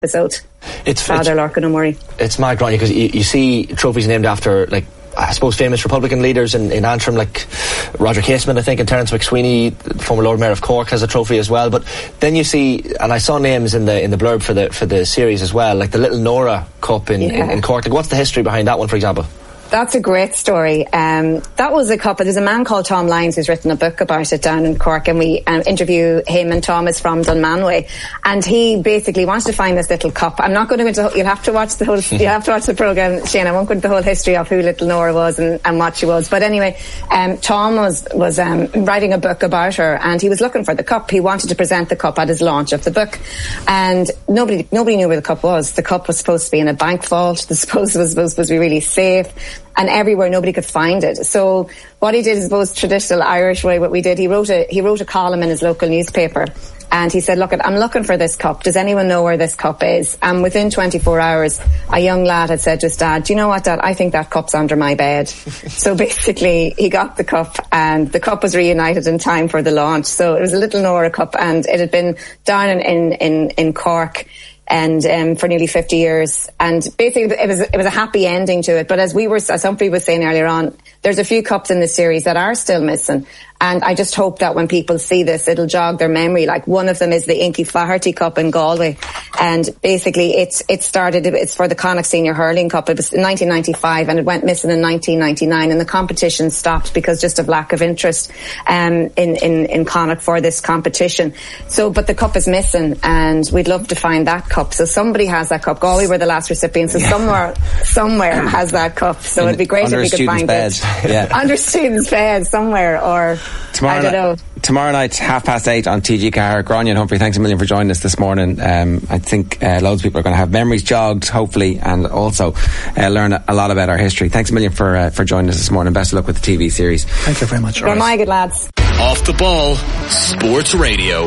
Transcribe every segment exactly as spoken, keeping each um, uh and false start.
episode. It's Father Larkin O'Murray. It's mad, Grania, because you, you see trophies named after, like, I suppose famous Republican leaders in, in Antrim, like Roger Casement, I think, and Terence McSweeney, the former Lord Mayor of Cork, has a trophy as well. But then you see, and I saw names in the in the blurb for the for the series as well, like the Little Nora Cup in, yeah. in, in Cork. Like, what's the history behind that one, for example? That's a great story. Um, that was a cup. There's a man called Tom Lyons who's written a book about it down in Cork, and we um, interview him, and Tom is from Dunmanway, and he basically wants to find this little cup. I'm not going to go into. You'll have to watch the whole. You have to watch the program, Shane. I won't go into the whole history of who Little Nora was and, and what she was. But anyway, um, Tom was was um, writing a book about her, and he was looking for the cup. He wanted to present the cup at his launch of the book, and nobody nobody knew where the cup was. The cup was supposed to be in a bank vault. The supposed was supposed to be really safe. And everywhere, nobody could find it. So what he did is both traditional Irish way. What we did, he wrote a he wrote a column in his local newspaper, and he said, "Look, I'm looking for this cup. Does anyone know where this cup is?" And within twenty-four hours, a young lad had said to his dad, "Do you know what, Dad? I think that cup's under my bed." So basically, he got the cup, and the cup was reunited in time for the launch. So it was a Little Nora Cup, and it had been down in in in, in Cork. And um, for nearly fifty years, and basically it was it was a happy ending to it. But as we were, as somebody was saying earlier on, there's a few cups in this series that are still missing. And I just hope that when people see this, it'll jog their memory. Like, one of them is the Inky Flaherty Cup in Galway. And basically it's, it started, it's for the Connacht Senior Hurling Cup. It was in nineteen ninety-five, and it went missing in nineteen ninety-nine, and the competition stopped because just of lack of interest, um, in, in, in Connacht for this competition. So, but the cup is missing, and we'd love to find that cup. So somebody has that cup. Galway were the last recipients, so yeah. somewhere, somewhere has that cup. So in, it'd be great if we could find bed. it. Yeah. Under students' beds somewhere, or tomorrow I don't know. Tomorrow night, half past eight on T G Car. Grania and Humphrey, thanks a million for joining us this morning. Um, I think uh, loads of people are going to have memories jogged, hopefully, and also uh, learn a lot about our history. Thanks a million for uh, for joining us this morning. Best of luck with the T V series. Thank you very much. Well, my good lads. Off the Ball, Sports Radio.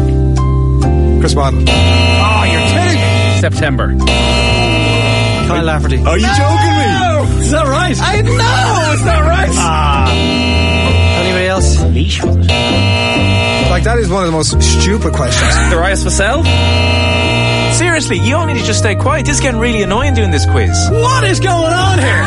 Chris Martin. Oh, you're kidding me. September. Kyle Lafferty. Are you no! joking me? Is that right? I know, is that right? Ah. Anybody else? Leash, was it? Like, that is one of the most stupid questions. Darius Vassell? Seriously, you all need to just stay quiet. This is getting really annoying doing this quiz. What is going on here?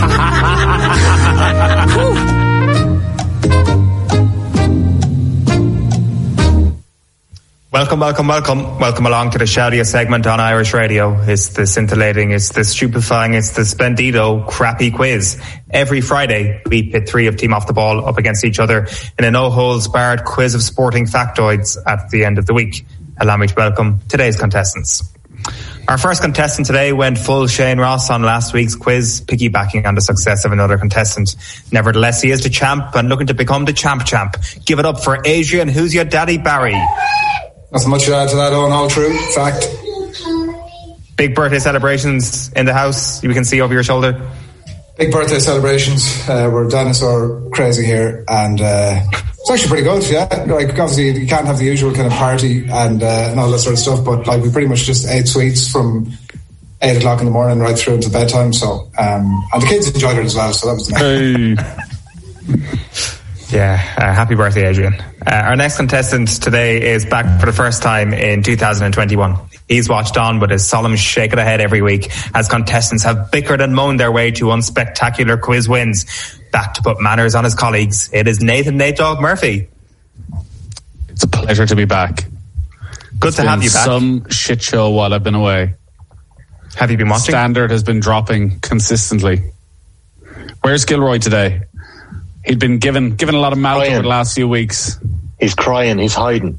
Welcome, welcome, welcome. Welcome along to the shoutiest segment on Irish radio. It's the scintillating, it's the stupefying, it's the splendido crappy quiz. Every Friday, we pit three of Team Off the Ball up against each other in a no-holds-barred quiz of sporting factoids at the end of the week. Allow me to welcome today's contestants. Our first contestant today went full Shane Ross on last week's quiz, piggybacking on the success of another contestant. Nevertheless, he is the champ and looking to become the champ champ. Give it up for Adrian, who's your daddy, Barry. Nothing much to add to that, Owen. All true. Fact. Big birthday celebrations in the house we can see over your shoulder. Big birthday celebrations. Uh, we're dinosaur crazy here, and uh, it's actually pretty good, yeah. Like, obviously you can't have the usual kind of party and, uh, and all that sort of stuff, but like, we pretty much just ate sweets from eight o'clock in the morning right through into bedtime. So, um, and the kids enjoyed it as well, so that was the hey. Yeah, uh, happy birthday, Adrian. Uh, our next contestant today is back for the first time in two thousand twenty-one. He's watched on with his solemn shake of the head every week as contestants have bickered and moaned their way to unspectacular quiz wins. Back to put manners on his colleagues, it is Nathan Nate Dog Murphy. It's a pleasure to be back. Good it's to have you back. Some shit show while I've been away. Have you been watching? Standard has been dropping consistently. Where's Gilroy today? He'd been given given a lot of mouth crying. Over the last few weeks. He's crying. He's hiding.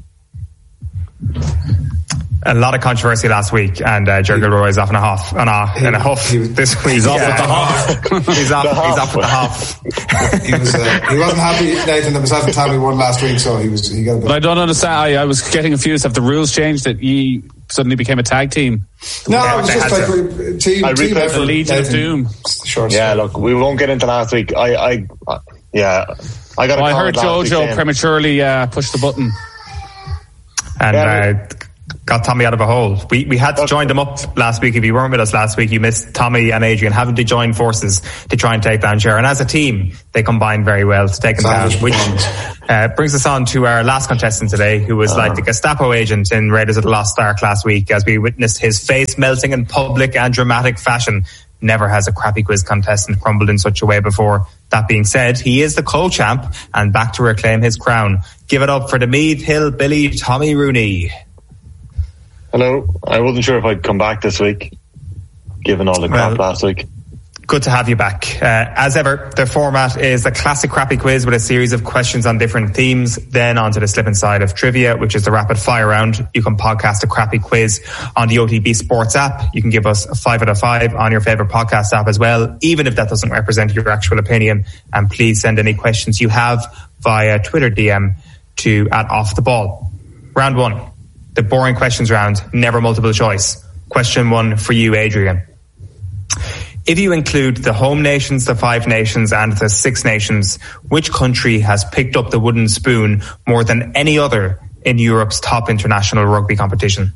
A lot of controversy last week, and uh, Ger Gilroy is off in a huff, on a, he, in a huff he, this week. He's off yeah. with the huff. he's off. The he's huff. off with the huff. he was. Uh, he wasn't happy, Nathan, that myself and Tammy won last week, so he was. He got a bit. But I don't understand. I, I was getting confused. Have the rules changed that he suddenly became a tag team? No, it was just like to. team. I team effort, the Legion of Doom. Short yeah, story. look, we won't get into last week. I, I, uh, yeah, I got. Well, I heard Jojo prematurely uh, push the button, and. Yeah, uh, got Tommy out of a hole. We we had to join them up last week. If you weren't with us last week, you missed Tommy and Adrian having to join forces to try and take down Cher. And as a team, they combined very well to take him down, which uh, brings us on to our last contestant today, who was uh, like the Gestapo agent in Raiders of the Lost Ark last week, as we witnessed his face melting in public and dramatic fashion. Never has a crappy quiz contestant crumbled in such a way before. That being said, he is the co-champ and back to reclaim his crown. Give it up for the Meath Hill Billy, Tommy Rooney. Hello. I wasn't sure if I'd come back this week, given all the crap well, last week. Good to have you back. Uh, as ever, the format is a classic crappy quiz with a series of questions on different themes, then onto the slip inside of trivia, which is the rapid fire round. You can podcast a crappy quiz on the O T B Sports app. You can give us a five out of five on your favourite podcast app as well, even if that doesn't represent your actual opinion. And please send any questions you have via Twitter D M to at Off the Ball. Round one. The boring questions round, never multiple choice. Question one for you, Adrian. If you include the home nations, the five nations and the six nations, which country has picked up the wooden spoon more than any other in Europe's top international rugby competition?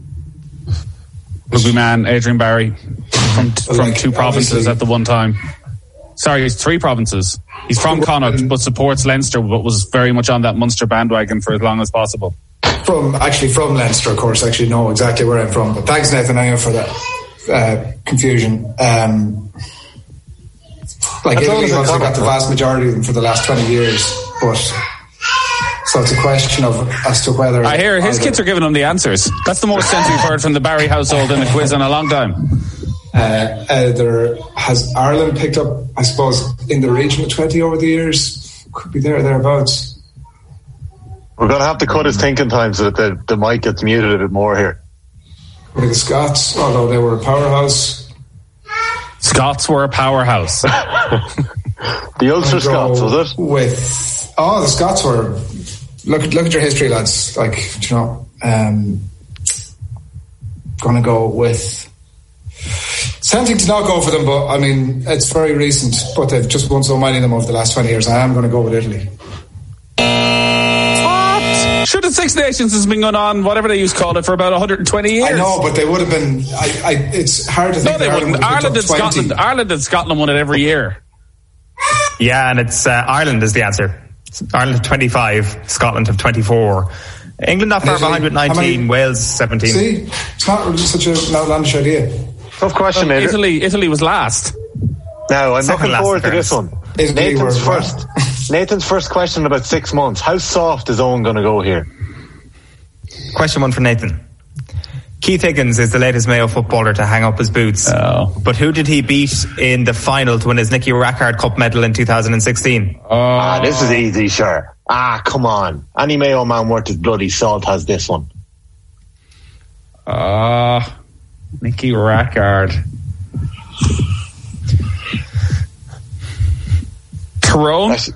Rugby man, Adrian Barry, from, from like, two provinces at the one time. Sorry, he's three provinces. He's from Connacht, but supports Leinster, but was very much on that Munster bandwagon for as long as possible. From actually from Leinster, of course. Actually know exactly where I'm from. But thanks, Nathan, for that uh, confusion. Um, like Italy has got the vast majority of them for the last twenty years, but so it's a question of as to whether. I hear his kids are giving him the answers. That's the most sense we've heard from the Barry household in a quiz in a long time. Uh, uh, there has Ireland picked up, I suppose, in the region of twenty over the years. Could be there thereabouts. We're going to have to cut his thinking time so that the, the mic gets muted a bit more here. With the Scots, although they were a powerhouse. Scots were a powerhouse. The Ulster Scots, was it? With oh, the Scots were. Look, look at your history, lads. Like, you know, um, going to go with. It's tempting to not go for them, but I mean, it's very recent. But they've just won so many of them over the last twenty years. I am going to go with Italy. Sure, the Six Nations has been going on, whatever they used to call it, for about one hundred twenty years. I know, but they would have been. I, I, it's hard to think. No, they Ireland wouldn't. Ireland and Scotland. Ireland and Scotland won it every year. Yeah, and it's uh, Ireland is the answer. Ireland have twenty-five, Scotland have twenty-four. England not far behind with nineteen, Wales seventeen. See, it's not really such an outlandish idea. Tough question, well, Adrian. Italy, Italy was last. Now I'm Second looking forward to this one. Italy Nathan's were first. Nathan's first question in about six months. How soft is Owen going to go here? Question one for Nathan. Keith Higgins is the latest Mayo footballer to hang up his boots. Oh. But who did he beat in the final to win his Nicky Rackard Cup medal in two thousand sixteen? Oh. Ah, this is easy, sure. Ah, come on. Any Mayo man worth his bloody salt has this one. Ah, uh, Nicky Rackard. Tyrone? It's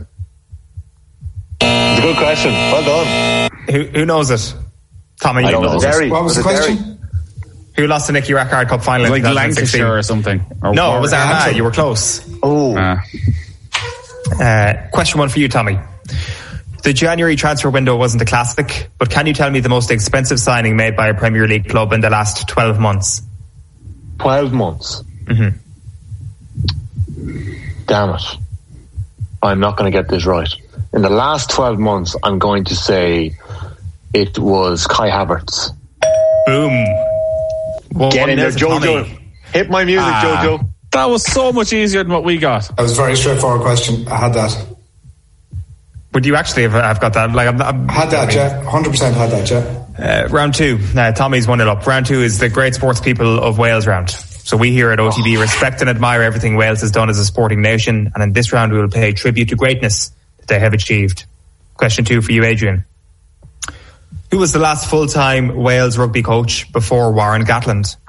a good question. Well done. Who, who knows it? Tommy, I you don't know know. it. What was the question? Derry? Who lost the Nicky Rackard Cup final Like in twenty sixteen? Lancashire or something. Or no, or it was Armagh. You were close. Oh. Uh. Uh, question one for you, Tommy. The January transfer window wasn't a classic, but can you tell me the most expensive signing made by a Premier League club in the last twelve months? twelve months? Mm-hmm. Damn it. I'm not going to get this right. In the last twelve months, I'm going to say it was Kai Havertz. Boom. Well, get in there, Jojo. Tommy. Hit my music, ah, Jojo. That was so much easier than what we got. That was a very straightforward question. I had that. Would you actually have, have got that? Like, I'm, I'm, I had that, yeah. one hundred percent had that, Uh, yeah. round two. Uh, Tommy's won it up. Round two is the Great Sports People of Wales round. So we here at O T B oh. respect and admire everything Wales has done as a sporting nation. And in this round, we will pay tribute to greatness that they have achieved. Question two for you, Adrian. Who was the last full-time Wales rugby coach before Warren Gatland?